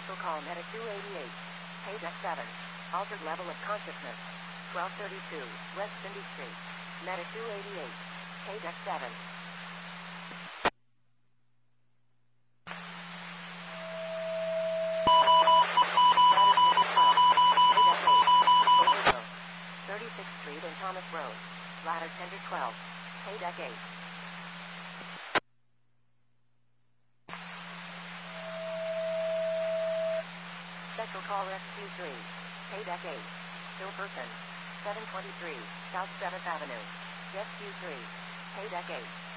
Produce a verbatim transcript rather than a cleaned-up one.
Special call Meta two eighty-eight. Pay deck seven. Altered level of consciousness. twelve thirty-two, West Cindy Street. Meta two eighty-eight. Pay deck seven. thirty-sixth Street and Thomas Road. Ladder Tender twelve. Pay deck eight. Special call Rescue three. Pay deck eight. Still person. seven twenty-three, South seventh Avenue. Rescue three. Pay deck eight.